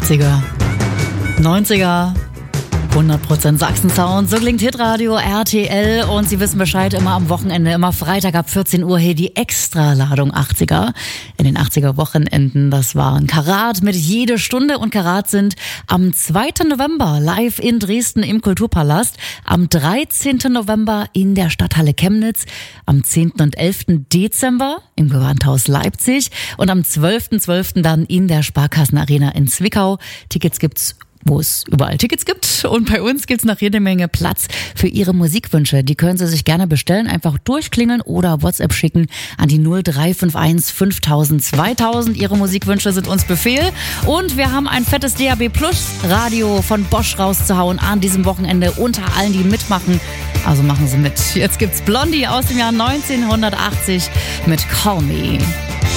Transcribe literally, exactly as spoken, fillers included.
achtziger, neunziger, hundert Prozent Sachsen-Sound. So klingt Hitradio R T L und Sie wissen Bescheid, immer am Wochenende, immer Freitag ab vierzehn Uhr hier die Extraladung achtziger. In den achtziger Wochenenden, das waren Karat mit Jede Stunde und Karat sind am zweiten November live in Dresden im Kulturpalast, am dreizehnten November in der Stadthalle Chemnitz, am zehnten und elften Dezember im Gewandhaus Leipzig und am zwölften zwölften dann in der Sparkassenarena in Zwickau. Tickets gibt's, wo es überall Tickets gibt. Und bei uns gibt's noch jede Menge Platz für Ihre Musikwünsche. Die können Sie sich gerne bestellen. Einfach durchklingeln oder WhatsApp schicken an die null drei fünf eins fünftausend zweitausend. Ihre Musikwünsche sind uns Befehl. Und wir haben ein fettes D A B Plus Radio von Bosch rauszuhauen an diesem Wochenende unter allen, die mitmachen. Also machen Sie mit. Jetzt gibt's Blondie aus dem Jahr neunzehnhundertachtzig mit Call Me.